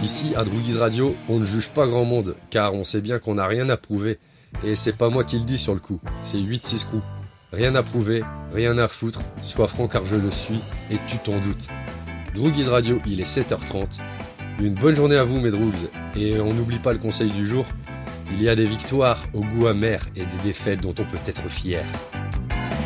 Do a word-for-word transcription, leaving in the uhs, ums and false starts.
Ici, à Droogies Radio, on ne juge pas grand monde, car on sait bien qu'on n'a rien à prouver. Et c'est pas moi qui le dis sur le coup, c'est huit six Crew. Rien à prouver, rien à foutre, sois franc car je le suis, et tu t'en doutes. Droogies Radio, il est sept heures trente. Une bonne journée à vous mes droogs, et on n'oublie pas le conseil du jour, il y a des victoires au goût amer et des défaites dont on peut être fier.